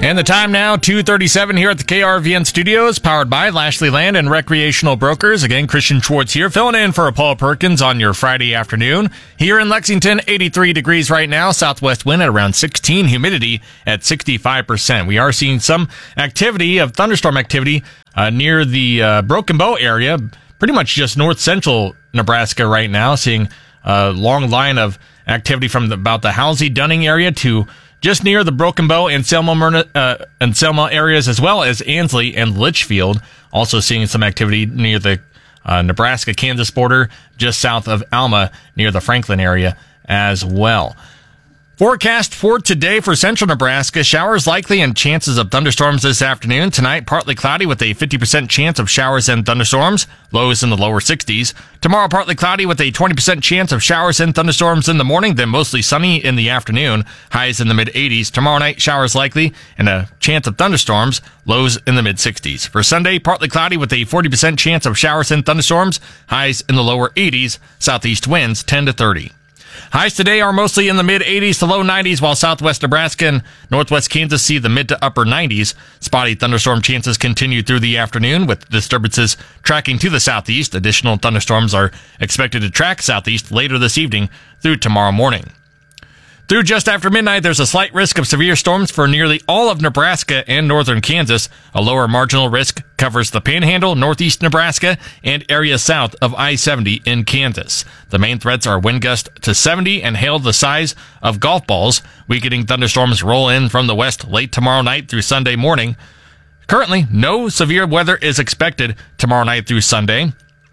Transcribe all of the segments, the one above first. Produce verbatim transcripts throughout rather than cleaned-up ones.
And the time now, two thirty-seven here at the K R V N studios, powered by Lashley Land and Recreational Brokers. Again, Christian Schwartz here, filling in for Paul Perkins on your Friday afternoon. Here in Lexington, eighty-three degrees right now, southwest wind at around sixteen, humidity at sixty-five percent. We are seeing some activity of thunderstorm activity uh, near the uh, Broken Bow area, pretty much just north central Nebraska right now, seeing a long line of activity from the, about the Halsey, Dunning area to just near the Broken Bow and Selma, uh, and Selma areas, as well as Ansley and Litchfield. Also seeing some activity near the uh, Nebraska-Kansas border, just south of Alma, near the Franklin area as well. Forecast for today for central Nebraska, showers likely and chances of thunderstorms this afternoon. Tonight, partly cloudy with a fifty percent chance of showers and thunderstorms, lows in the lower sixties. Tomorrow, partly cloudy with a twenty percent chance of showers and thunderstorms in the morning, then mostly sunny in the afternoon, highs in the mid eighties. Tomorrow night, showers likely and a chance of thunderstorms, lows in the mid sixties. For Sunday, partly cloudy with a forty percent chance of showers and thunderstorms, highs in the lower eighties, southeast winds ten to thirty. Highs today are mostly in the mid eighties to low nineties, while southwest Nebraska and northwest Kansas see the mid to upper nineties. Spotty thunderstorm chances continue through the afternoon, with disturbances tracking to the southeast. Additional thunderstorms are expected to track southeast later this evening through tomorrow morning. Through just after midnight, there's a slight risk of severe storms for nearly all of Nebraska and northern Kansas. A lower marginal risk covers the Panhandle, northeast Nebraska, and areas south of I seventy in Kansas. The main threats are wind gusts to seventy and hail the size of golf balls. Weakening thunderstorms roll in from the west late tomorrow night through Sunday morning. Currently, no severe weather is expected tomorrow night through Sunday.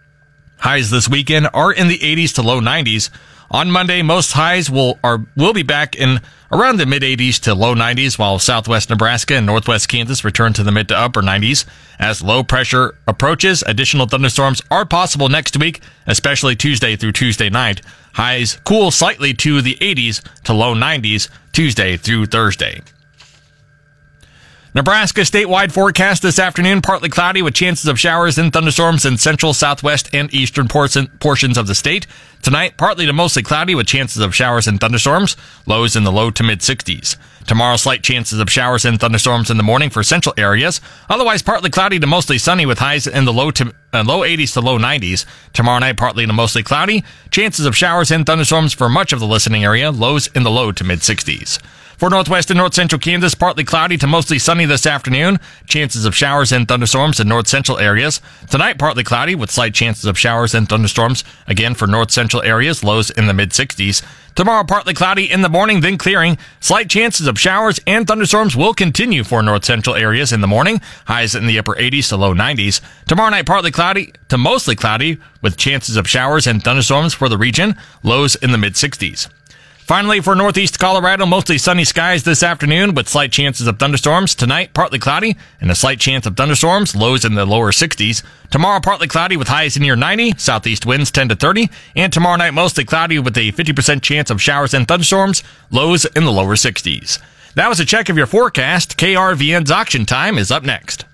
Highs this weekend are in the eighties to low nineties. On Monday, most highs will are will be back in around the mid eighties to low nineties, while southwest Nebraska and northwest Kansas return to the mid to upper nineties. As low pressure approaches, additional thunderstorms are possible next week, especially Tuesday through Tuesday night. Highs cool slightly to the eighties to low nineties Tuesday through Thursday. Nebraska statewide forecast this afternoon, partly cloudy with chances of showers and thunderstorms in central, southwest, and eastern portion, portions of the state. Tonight, partly to mostly cloudy with chances of showers and thunderstorms, lows in the low to mid sixties. Tomorrow, slight chances of showers and thunderstorms in the morning for central areas. Otherwise, partly cloudy to mostly sunny with highs in the low to uh, low eighties to low nineties. Tomorrow night, partly to mostly cloudy. Chances of showers and thunderstorms for much of the listening area, lows in the low to mid sixties. For northwest and north central Kansas, partly cloudy to mostly sunny this afternoon. Chances of showers and thunderstorms in north central areas. Tonight, partly cloudy with slight chances of showers and thunderstorms, again for north central areas, lows in the mid sixties. Tomorrow, partly cloudy in the morning, then clearing. Slight chances of showers and thunderstorms will continue for north central areas in the morning. Highs in the upper eighties to low nineties. Tomorrow night, partly cloudy to mostly cloudy with chances of showers and thunderstorms for the region. Lows in the mid sixties. Finally, for northeast Colorado, mostly sunny skies this afternoon with slight chances of thunderstorms. Tonight, partly cloudy and a slight chance of thunderstorms, lows in the lower sixties. Tomorrow, partly cloudy with highs near ninety, southeast winds ten to thirty. And tomorrow night, mostly cloudy with a fifty percent chance of showers and thunderstorms, lows in the lower sixties. That was a check of your forecast. K R V N's Auction Time is up next.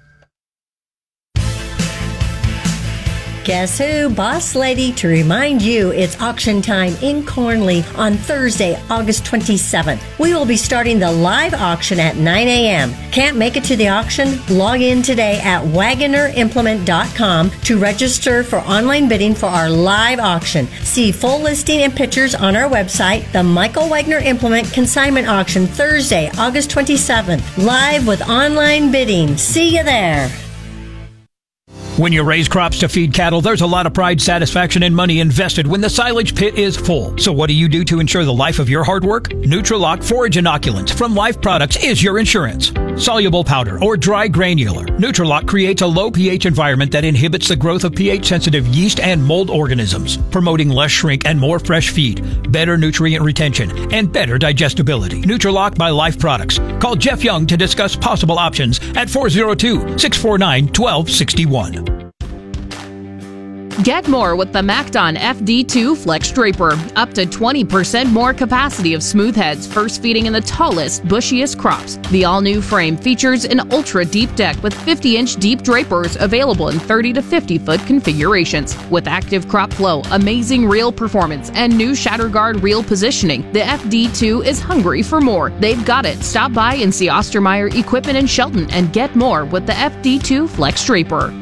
Guess who? Boss Lady to remind you it's auction time in Cornley on Thursday, August twenty-seventh. We will be starting the live auction at nine a.m. Can't make it to the auction? Log in today at wagoner implement dot com to register for online bidding for our live auction. See full listing and pictures on our website. The Michael Wagner Implement Consignment Auction, Thursday, August twenty-seventh. Live with online bidding. See you there. When you raise crops to feed cattle, there's a lot of pride, satisfaction, and money invested when the silage pit is full. So what do you do to ensure the life of your hard work? Nutrilock Forage Inoculants from Life Products is your insurance. Soluble powder or dry granular, Nutrilock creates a low pH environment that inhibits the growth of pH-sensitive yeast and mold organisms, promoting less shrink and more fresh feed, better nutrient retention, and better digestibility. Nutrilock by Life Products. Call Jeff Young to discuss possible options at four oh two, six four nine, one two six one. Get more with the MacDon F D two Flex Draper. Up to twenty percent more capacity of smooth heads, first feeding in the tallest, bushiest crops. The all-new frame features an ultra-deep deck with fifty inch deep drapers available in thirty to fifty foot configurations. With active crop flow, amazing reel performance, and new shatter guard reel positioning, the F D two is hungry for more. They've got it. Stop by and see Ostermeyer Equipment in Shelton and get more with the F D two Flex Draper.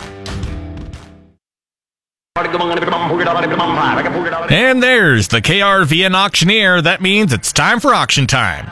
And there's the K R V N auctioneer. That means it's time for auction time.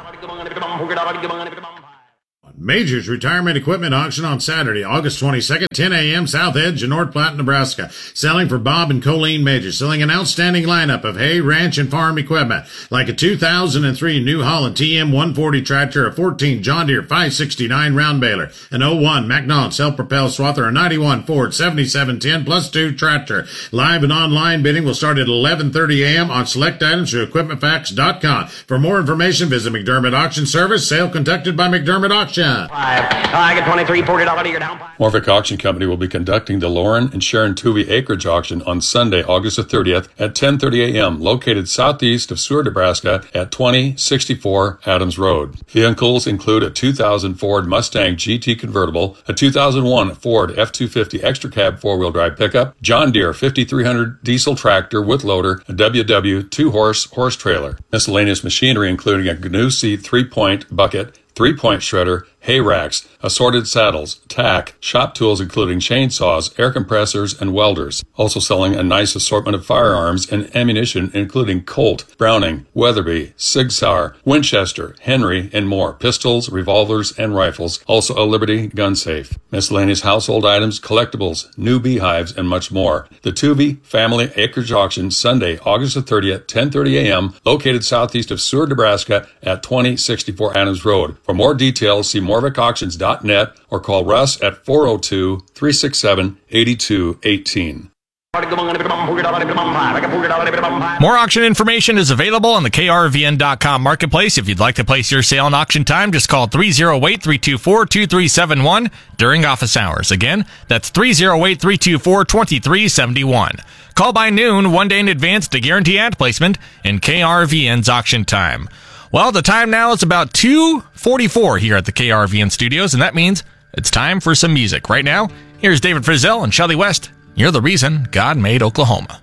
Majors Retirement Equipment Auction on Saturday, August twenty-second, ten a.m., South Edge in North Platte, Nebraska. Selling for Bob and Colleen Majors. Selling an outstanding lineup of hay, ranch, and farm equipment, like a two thousand three New Holland T M one forty tractor, a fourteen John Deere five sixty-nine round baler, an oh one MacDon self-propelled swather, a ninety-one Ford seventy-seven ten plus two tractor. Live and online bidding will start at eleven thirty a.m. on select items through equipment facts dot com. For more information, visit McDermott Auction Service. Sale conducted by McDermott Auction. Five. I get twenty-three, forty dollars to your down. Morvick Auction Company will be conducting the Lauren and Sharon Tuvey Acreage Auction on Sunday, August the thirtieth at ten thirty a.m., located southeast of Seward, Nebraska at twenty sixty-four Adams Road. Vehicles include a two thousand Ford Mustang G T convertible, a two thousand one Ford F two fifty extra cab four-wheel drive pickup, John Deere fifty-three hundred diesel tractor with loader, a W W two-horse horse trailer. Miscellaneous machinery including a G N U C three-point bucket, three-point shredder, hay racks, assorted saddles, tack, shop tools including chainsaws, air compressors, and welders. Also selling a nice assortment of firearms and ammunition including Colt, Browning, Weatherby, Sig Sauer, Winchester, Henry, and more. Pistols, revolvers, and rifles. Also a Liberty gun safe. Miscellaneous household items, collectibles, new beehives, and much more. The Tuvey Family Acreage Auction, Sunday, August the thirtieth, ten thirty a.m., located southeast of Seward, Nebraska at twenty sixty-four Adams Road. For more details, see Morvick Auctions dot net or call Russ at four oh two, three six seven, eight two one eight. More auction information is available on the K R V N dot com marketplace. If you'd like to place your sale on auction time, just call three oh eight, three two four, two three seven one during office hours. Again, that's three oh eight, three two four, two three seven one. Call by noon, one day in advance to guarantee ad placement in K R V N's auction time. Well, the time now is about two forty-four here at the K R V N studios, and that means it's time for some music. Right now, here's David Frizzell and Shelley West. You're the reason God made Oklahoma.